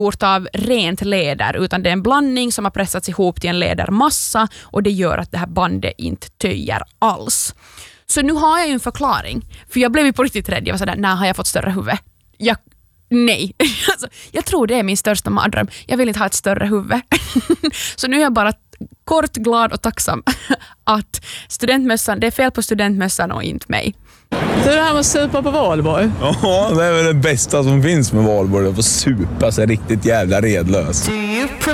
gjort av rent läder, utan det är en blandning som har pressats ihop till en lädermassa och det gör att det här bandet inte töjer alls. Så nu har jag ju en förklaring, för jag blev ju på riktigt rädd. Jag var sådär, när har jag fått större huvud? Nej. Alltså, jag tror det är min största mardröm. Jag vill inte ha ett större huvud. Så nu är jag bara kort, glad och tacksam att studentmössan, det är fel på studentmössan och inte mig. Det är det här med att supa på Valborg. Ja, det är väl det bästa som finns med Valborg. Att få supa sig riktigt jävla redlös.